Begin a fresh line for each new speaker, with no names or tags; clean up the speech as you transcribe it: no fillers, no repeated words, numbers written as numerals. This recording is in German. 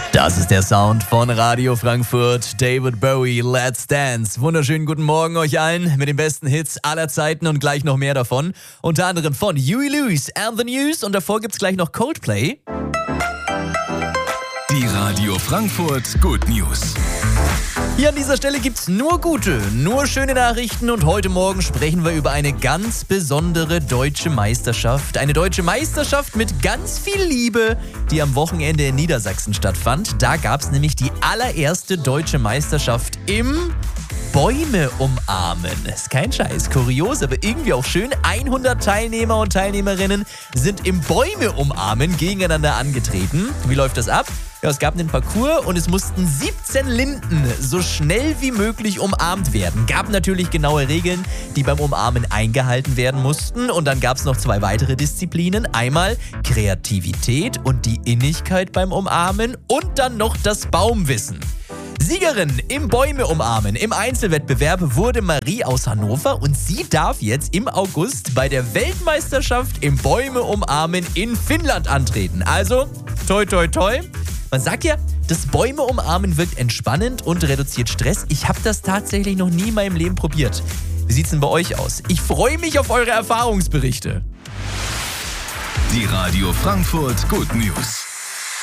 Das ist der Sound von Radio Frankfurt. David Bowie, Let's Dance. Wunderschönen guten Morgen euch allen mit den besten Hits aller Zeiten und gleich noch mehr davon. Unter anderem von Huey Lewis and the News und davor gibt's gleich noch Coldplay.
Die Radio Frankfurt Good News.
Hier an dieser Stelle gibt's nur gute, nur schöne Nachrichten und heute Morgen sprechen wir über eine ganz besondere deutsche Meisterschaft. Eine deutsche Meisterschaft mit ganz viel Liebe, die am Wochenende in Niedersachsen stattfand. Da gab's nämlich die allererste deutsche Meisterschaft im Bäume umarmen. Ist kein Scheiß, kurios, aber irgendwie auch schön. 100 Teilnehmer und Teilnehmerinnen sind im Bäume umarmen gegeneinander angetreten. Wie läuft das ab? Ja, es gab einen Parcours und es mussten 17 Linden so schnell wie möglich umarmt werden. Gab natürlich genaue Regeln, die beim Umarmen eingehalten werden mussten. Und dann gab es noch 2 weitere Disziplinen. Einmal Kreativität und die Innigkeit beim Umarmen und dann noch das Baumwissen. Siegerin im Bäume umarmen im Einzelwettbewerb wurde Marie aus Hannover und sie darf jetzt im August bei der Weltmeisterschaft im Bäume umarmen in Finnland antreten. Also, toi toi toi. Man sagt ja, das Bäume umarmen wirkt entspannend und reduziert Stress. Ich habe das tatsächlich noch nie in meinem Leben probiert. Wie sieht's denn bei euch aus? Ich freue mich auf eure Erfahrungsberichte.
Die Radio Frankfurt Good News.